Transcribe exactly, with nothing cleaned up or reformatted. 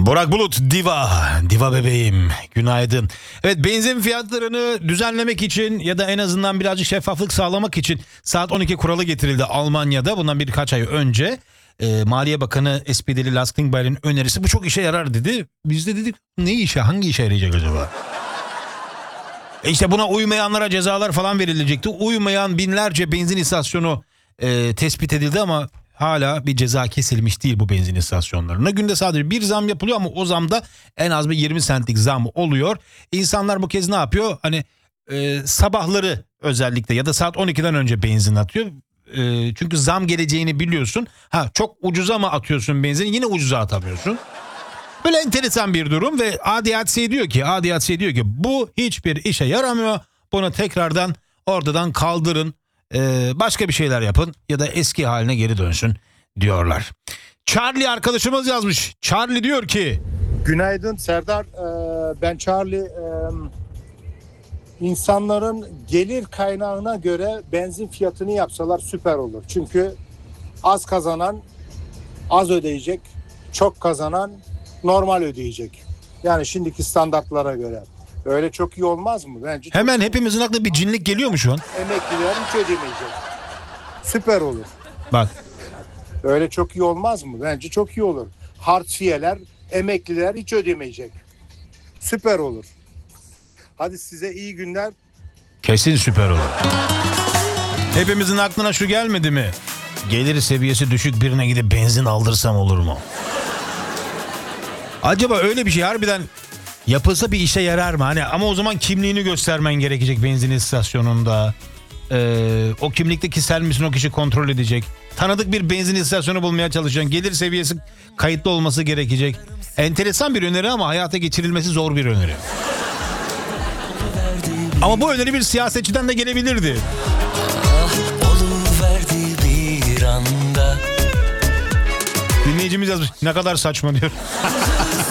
Burak Bulut, Diva, Diva bebeğim, günaydın. Evet, benzin fiyatlarını düzenlemek için ya da en azından birazcık şeffaflık sağlamak için saat on iki kuralı getirildi Almanya'da. Bundan birkaç ay önce e, Maliye Bakanı S P D'li Lars Klingbeil'in önerisi bu çok işe yarar dedi. Biz de dedik ne işe, hangi işe yarayacak acaba? E işte buna uymayanlara cezalar falan verilecekti. Uymayan binlerce benzin istasyonu e, tespit edildi ama hala bir ceza kesilmiş değil bu benzin istasyonlarına. Günde sadece bir zam yapılıyor ama o zamda en az bir yirmi centlik zam oluyor. İnsanlar bu kez ne yapıyor? Hani e, sabahları özellikle ya da saat on ikiden önce benzin atıyor. E, çünkü zam geleceğini biliyorsun. Ha, çok ucuza mı atıyorsun benzini? Yine ucuza atamıyorsun. Böyle enteresan bir durum ve A D A C diyor ki, A D A C diyor ki bu hiçbir işe yaramıyor. Bunu tekrardan ortadan kaldırın. Ee, başka bir şeyler yapın ya da eski haline geri dönsün diyorlar. Charlie arkadaşımız yazmış. Charlie diyor ki: Günaydın Serdar. Ee, ben Charlie. Ee, insanların gelir kaynağına göre benzin fiyatını yapsalar süper olur. Çünkü az kazanan az ödeyecek, çok kazanan normal ödeyecek. Yani şimdiki standartlara göre. Öyle çok iyi olmaz mı? Bence hemen hepimizin aklına bir cinlik geliyor mu şu an? Emekliler hiç ödemeyecek. Süper olur. Bak. Öyle çok iyi olmaz mı? Bence çok iyi olur. Harçiyeler, emekliler hiç ödemeyecek. Süper olur. Hadi size iyi günler. Kesin süper olur. Hepimizin aklına şu gelmedi mi? Gelir seviyesi düşük birine gidip benzin aldırsam olur mu? Acaba öyle bir şey harbiden yapılsa bir işe yarar mı? Hani ama o zaman kimliğini göstermen gerekecek benzin istasyonunda. Ee, o kimlikteki sen misin o kişi kontrol edecek. Tanıdık bir benzin istasyonu bulmaya çalışacaksın. Gelir seviyesi kayıtlı olması gerekecek. Enteresan bir öneri ama hayata geçirilmesi zor bir öneri. Ama bu öneri bir siyasetçiden de gelebilirdi. Dinleyicimiz yazmış. Ne kadar saçma diyor.